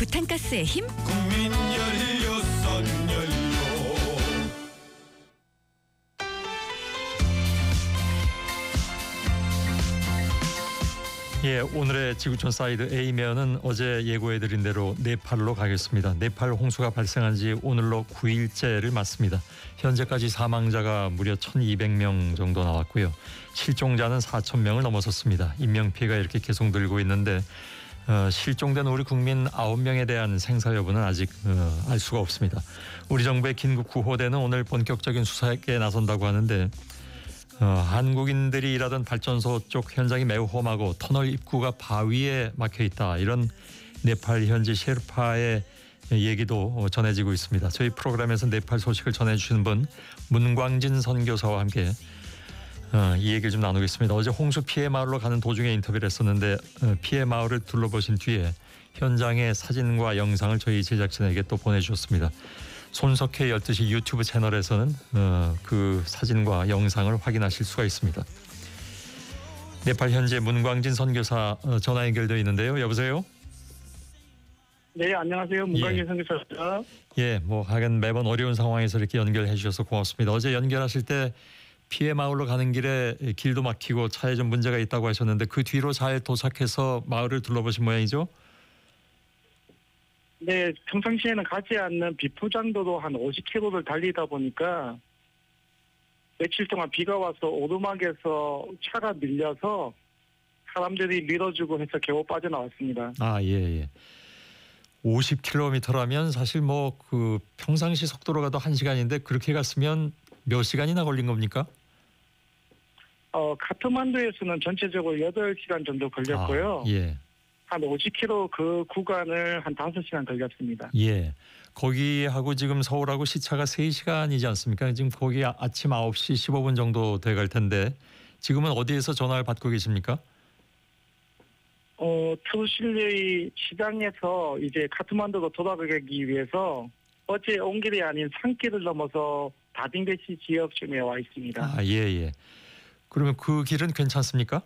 부탄가스의 힘. 국민 연료 선연료. 예, 오늘의 지구촌 사이드 A면은 어제 예고해드린 대로 네팔로 가겠습니다. 네팔 홍수가 발생한 지 오늘로 9일째를 맞습니다. 현재까지 사망자가 무려 1,200명 정도 나왔고요. 실종자는 4,000명을 넘어섰습니다. 인명피해가 이렇게 계속 늘고 있는데 실종된 우리 국민 9명에 대한 생사 여부는 아직 알 수가 없습니다. 우리 정부의 긴급 구호대는 오늘 본격적인 수사에 나선다고 하는데 한국인들이 일하던 발전소 쪽 현장이 매우 험하고 터널 입구가 바위에 막혀 있다. 이런 네팔 현지 셰르파의 얘기도 전해지고 있습니다. 저희 프로그램에서 네팔 소식을 전해주시는 분 문광진 선교사와 함께 이 얘기를 좀 나누겠습니다. 어제 홍수 피해 마을로 가는 도중에 인터뷰를 했었는데 피해 마을을 둘러보신 뒤에 현장의 사진과 영상을 저희 제작진에게 또 보내주셨습니다. 손석희 12시 유튜브 채널에서는 그 사진과 영상을 확인하실 수가 있습니다. 네팔 현재 문광진 선교사 전화 연결되어 있는데요. 여보세요? 네, 안녕하세요. 문광진 선교사입니다. 예, 뭐 하긴 매번 어려운 상황에서 이렇게 연결해 주셔서 고맙습니다. 어제 연결하실 때 피해 마을로 가는 길에 길도 막히고 차에 좀 문제가 있다고 하셨는데 그 뒤로 잘 도착해서 마을을 둘러보신 모양이죠? 네, 평상시에는 가지 않는 비포장도로 한 50km를 달리다 보니까 며칠 동안 비가 와서 오르막에서 차가 밀려서 사람들이 밀어주고 해서 겨우 빠져나왔습니다. 아, 예. 50km라면 사실 뭐 그 평상시 속도로 가도 1시간인데 그렇게 갔으면 몇 시간이나 걸린 겁니까? 카트만두에서는 전체적으로 8시간 정도 걸렸고요. 아, 예. 한 50km 그 구간을 한 5시간 걸렸습니다. 예. 거기하고 지금 서울하고 시차가 3시간이지 않습니까? 지금 거기 아침 9시 15분 정도 돼갈 텐데 지금은 어디에서 전화를 받고 계십니까? 트루실레이 시장에서 이제 카트만두로 돌아가기 위해서 어제 온 길이 아닌 산길을 넘어서 다딩베시 지역쯤에 와 있습니다. 아, 예. 그러면 그 길은 괜찮습니까?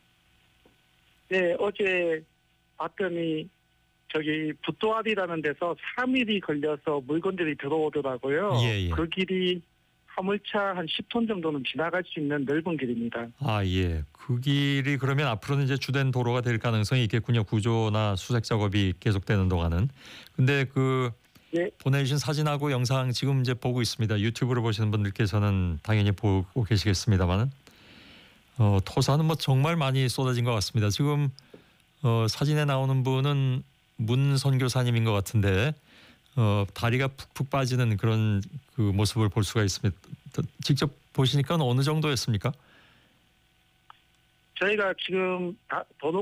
네, 어제 봤더니 저기 붓도알이라는 데서 3일이 걸려서 물건들이 들어오더라고요. 예. 그 길이 화물차 한 10톤 정도는 지나갈 수 있는 넓은 길입니다. 아, 예. 그 길이 그러면 앞으로는 이제 주된 도로가 될 가능성이 있겠군요. 구조나 수색 작업이 계속되는 동안은. 근데 네. 보내주신 사진하고 영상 지금 이제 보고 있습니다. 유튜브로 보시는 분들께서는 당연히 보고 계시겠습니다만은 토사는 뭐 정말 많이 쏟아진 것 같습니다. 지금 사진에 나오는 분은 문 선교사님인 것 같은데 다리가 푹푹 빠지는 그런 그 모습을 볼 수가 있습니다. 직접 보시니까 어느 정도였습니까? 저희가 지금 도로